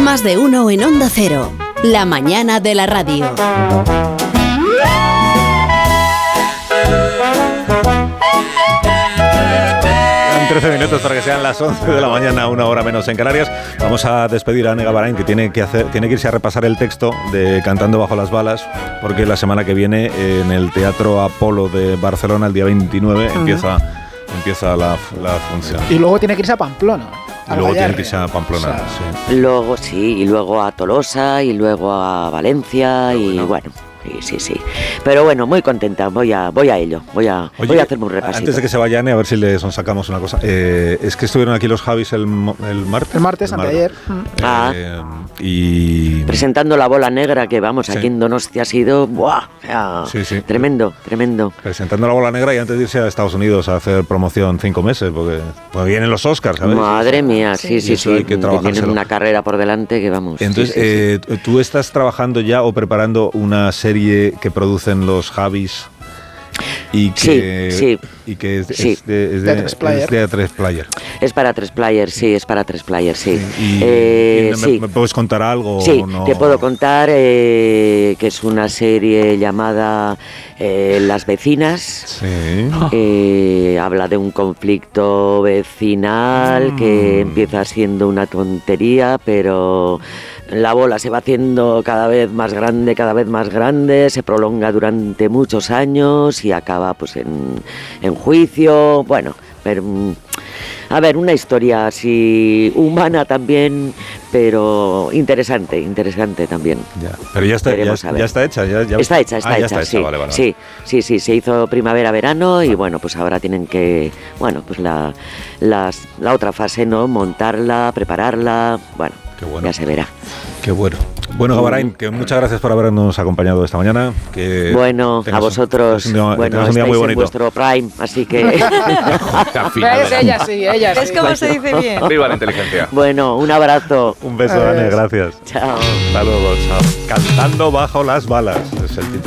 Más de uno en Onda Cero. La mañana de la radio. En 13 minutos para que sean las 11 de la mañana, una hora menos en Canarias. Vamos a despedir a Ane Gabarain, que tiene que irse a repasar el texto de Cantando bajo las balas, porque la semana que viene en el Teatro Apolo de Barcelona, el día 29, empieza la función. Y luego tiene que irse a Pamplona. Y luego tiene que irse a Pamplona, sí. Luego y luego a Tolosa, y luego a Valencia, y bueno. Sí. Pero bueno, muy contenta, voy a ello, voy a hacerme un repasito. Antes de que se vaya Ane, a ver si le sacamos una cosa. Es que estuvieron aquí los Javis el martes. El martes, anteayer. Y presentando La Bola Negra, que vamos, aquí en Donostia ha sido ¡buah! Sí. Tremendo. Presentando La Bola Negra y antes de irse a Estados Unidos a hacer promoción 5 meses, porque vienen los Oscars, ¿sabes? Madre mía, sí. Hay que tienen una carrera por delante que vamos. Entonces, ¿tú estás trabajando ya o preparando una serie que producen los Javis y que es de A3 Player? Es para A3 Player, sí, es para A3 Player, sí. ¿Me puedes contar algo? Sí, no? Te puedo contar que es una serie llamada Las Vecinas. Sí. Habla de un conflicto vecinal que empieza siendo una tontería, pero la bola se va haciendo cada vez más grande, se prolonga durante muchos años y acaba pues en juicio. Bueno, pero a ver, una historia así humana también, pero interesante también. Ya. Pero ya está hecha. Está hecha, sí. Vale. Sí, se hizo primavera-verano y bueno, pues ahora tienen que, pues la otra fase, ¿no? Montarla, prepararla, bueno, ya se verá. Qué bueno. Bueno, Gabarain, que muchas gracias por habernos acompañado esta mañana. Que a vosotros. Estáis muy bonito. En vuestro prime, así que... Ella sí. Es como se dice bien. Viva la inteligencia. Bueno, un abrazo. Un beso, Ane, gracias. Chao. Hasta luego, chao. Cantando bajo las balas es el título.